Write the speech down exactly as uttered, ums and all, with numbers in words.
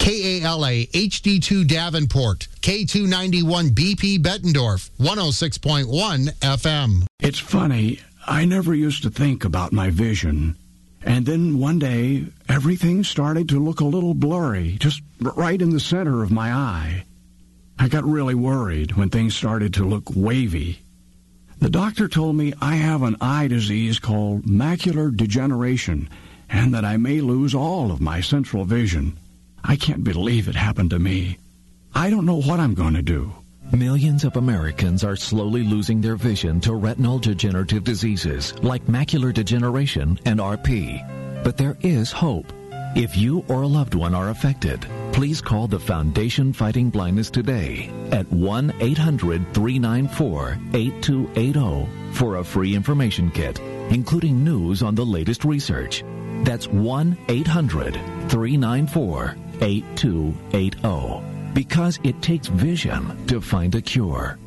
K A L A H D two Davenport, K two ninety-one B P Bettendorf, one oh six point one F M. It's funny, I never used to think about my vision. And then one day, everything started to look a little blurry, just right in the center of my eye. I got really worried when things started to look wavy. The doctor told me I have an eye disease called macular degeneration, and that I may lose all of my central vision. I can't believe it happened to me. I don't know what I'm going to do. Millions of Americans are slowly losing their vision to retinal degenerative diseases like macular degeneration and R P. But there is hope. If you or a loved one are affected, please call the Foundation Fighting Blindness today at one eight hundred three nine four eight two eight zero for a free information kit, including news on the latest research. That's one eight hundred three nine four eight two eight zero. Because it takes vision to find a cure.